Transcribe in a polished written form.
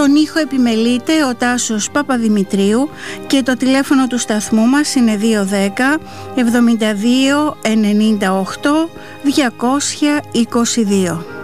Τον ήχο επιμελείται ο Τάσος Παπαδημητρίου και το τηλέφωνο του σταθμού μας είναι 210 72 98 222.